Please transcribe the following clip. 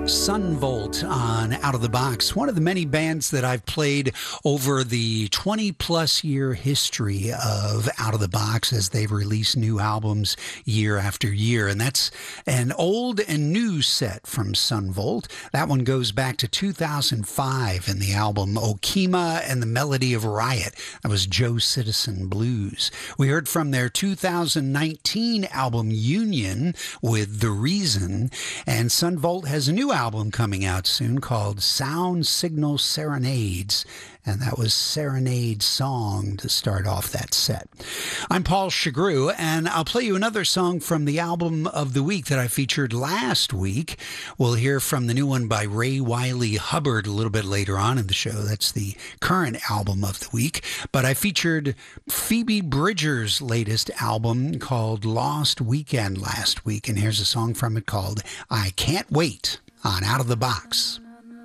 Sunvolt on Out of the Box, one of the many bands that I've played over the 20-plus year history of Out of the Box as they've released new albums year after year. And that's an old and new set from Sunvolt. That one goes back to 2005 in the album Okima and the Melody of Riot. That was Joe Citizen Blues. We heard from their 2019 album Union with The Reason. And Sunvolt has a new album coming out soon called Sound Signal Serenades, and that was Serenade Song to start off that set. I'm Paul Chagru, and I'll play you another song from the album of the week that I featured last week. We'll hear from the new one by Ray Wiley Hubbard a little bit later on in the show. That's the current album of the week. But I featured Phoebe Bridgers' latest album called Lost Weekend last week, and here's a song from it called I Can't Wait on Out of the Box.